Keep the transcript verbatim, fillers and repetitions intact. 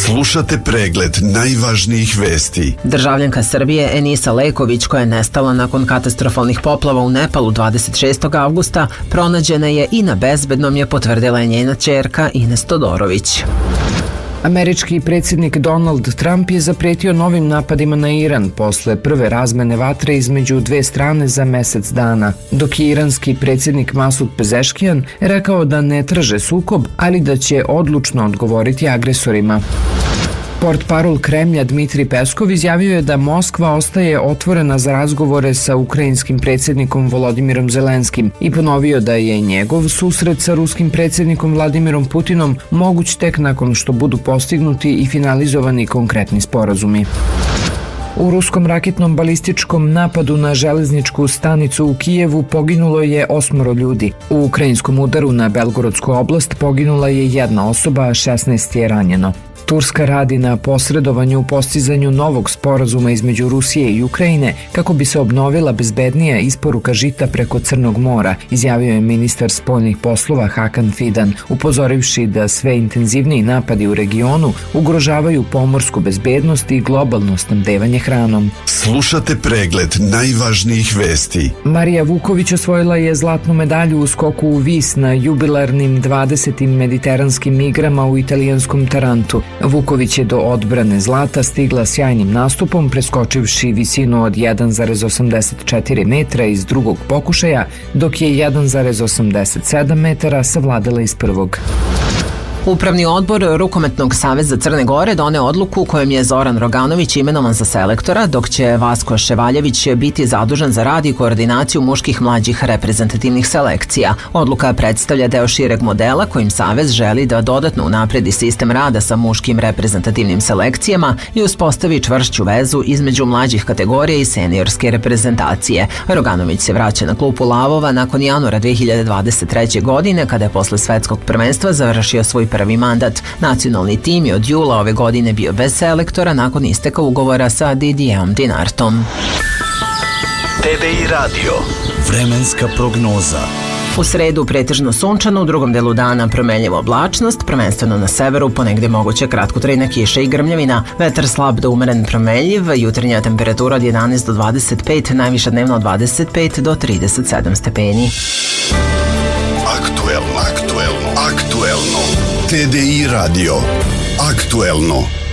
Slušate pregled najvažnijih vesti. Državljanka Srbije Enisa Leković, koja je nestala nakon katastrofalnih poplava u Nepalu dvadeset šestog avgusta, pronađena je i na bezbednom, je potvrdila njena ćerka Ines Todorović. Američki predsjednik Donald Trump je zapretio novim napadima na Iran posle prve razmene vatre između dve strane za mesec dana, dok je iranski predsjednik Masud Pezeškijan rekao da ne traže sukob, ali da će odlučno odgovoriti agresorima. Portparol Kremlja Dmitrij Peskov izjavio je da Moskva ostaje otvorena za razgovore sa ukrajinskim predsjednikom Volodimirom Zelenskim i ponovio da je njegov susret sa ruskim predsjednikom Vladimirom Putinom moguć tek nakon što budu postignuti i finalizovani konkretni sporazumi. U ruskom raketnom balističkom napadu na železničku stanicu u Kijevu poginulo je osmoro ljudi. U ukrajinskom udaru na Belgorodsku oblast poginula je jedna osoba, a šesnaest je ranjeno. Turska radi na posredovanju u postizanju novog sporazuma između Rusije i Ukrajine kako bi se obnovila bezbednija isporuka žita preko Crnog mora, izjavio je ministar spoljnih poslova Hakan Fidan, upozorivši da sve intenzivniji napadi u regionu ugrožavaju pomorsku bezbednost i globalno snabdevanje hranom. Slušate pregled najvažnijih vesti. Marija Vuković osvojila je zlatnu medalju u skoku u vis na jubilarnim dvadesetim mediteranskim igrama u italijanskom Tarantu. Vuković je do odbrane zlata stigla sjajnim nastupom, preskočivši visinu od jedan zarez osamdeset četiri metra iz drugog pokušaja, dok je jedan zarez osamdeset sedam metara savladala iz prvog. Upravni odbor Rukometnog saveza Crne Gore doneo odluku kojom je Zoran Roganović imenovan za selektora, dok će Vasko Ševaljević biti zadužen za rad i koordinaciju muških mlađih reprezentativnih selekcija. Odluka predstavlja deo šireg modela kojim savez želi da dodatno unapredi sistem rada sa muškim reprezentativnim selekcijama i uspostavi čvršću vezu između mlađih kategorija i seniorske reprezentacije. Roganović se vraća na klupu Lavova nakon januara dve hiljade dvadeset treće. godine, kada je posle svetskog prvenstva završio svoj prvi mandat. Nacionalni tim je od jula ove godine bio bez selektora nakon isteka ugovora sa Didierom Dinartom. T V I radio. Vremenska prognoza. U sredu pretežno sunčano, u drugom delu dana promenljiva oblačnost, prvenstveno na severu ponegde moguće kratkotrajna kiša i grmljavina, vetar slab do umeren promenljiv, jutarnja temperatura od jedanaest do dvadeset pet, najviša dnevno od dvadeset pet do trideset sedam stepeni. Aktuelno, aktuelno, aktuelno. T V I radio. Aktuelno.